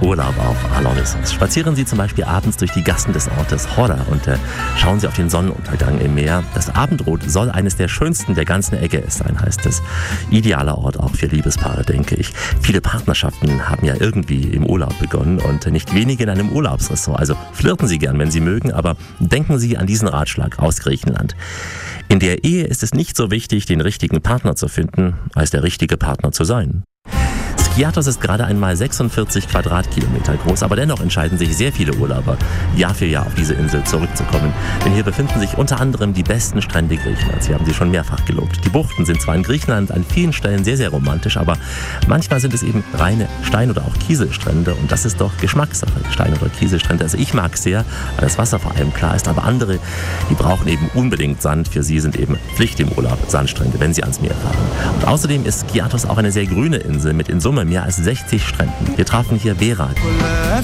Urlaub auf Alonissos. Spazieren Sie zum Beispiel abends durch die Gassen des Ortes Hora und schauen Sie auf den Sonnenuntergang im Meer. Das Abendrot soll eines der schönsten der ganzen Ägäis sein, heißt es. Idealer Ort auch für Liebespaare, denke ich. Viele Partnerschaften haben ja irgendwie im Urlaub begonnen und nicht wenige in einem Urlaubsressort. Also flirten Sie gern, wenn Sie mögen, aber denken Sie an diesen Ratschlag aus Griechenland. In der Ehe ist es nicht so wichtig, den richtigen Partner zu finden, als der richtige Partner zu sein. Skiathos ist gerade einmal 46 Quadratkilometer groß, aber dennoch entscheiden sich sehr viele Urlauber, Jahr für Jahr auf diese Insel zurückzukommen. Denn hier befinden sich unter anderem die besten Strände Griechenlands. Wir haben sie schon mehrfach gelobt. Die Buchten sind zwar in Griechenland an vielen Stellen sehr, sehr romantisch, aber manchmal sind es eben reine Stein- oder auch Kieselstrände und das ist doch Geschmackssache, Stein- oder Kieselstrände. Also ich mag sehr, weil das Wasser vor allem klar ist, aber andere, die brauchen eben unbedingt Sand. Für sie sind eben Pflicht im Urlaub Sandstrände, wenn sie ans Meer fahren. Und außerdem ist Skiathos auch eine sehr grüne Insel mit in Summe mehr als 60 Stränden. Wir trafen hier Berat.